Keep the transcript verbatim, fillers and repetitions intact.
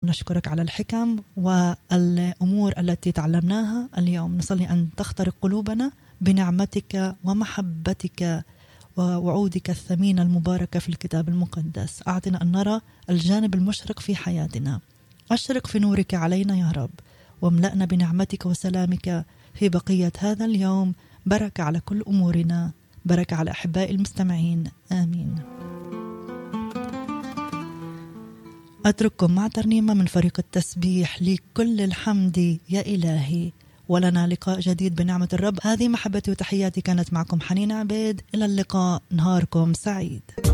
نشكرك على الحكم والأمور التي تعلمناها اليوم. نصلي أن تخترق قلوبنا بنعمتك ومحبتك ووعودك الثمينة المباركة في الكتاب المقدس. أعطنا أن نرى الجانب المشرق في حياتنا. أشرق في نورك علينا يا رب، واملأنا بنعمتك وسلامك في بقية هذا اليوم. بركة على كل أمورنا، بركة على أحباء المستمعين، آمين. أترككم مع ترنيمة من فريق التسبيح لكل الحمد يا إلهي، ولنا لقاء جديد بنعمة الرب. هذه محبتي وتحياتي، كانت معكم حنين عبيد. إلى اللقاء، نهاركم سعيد.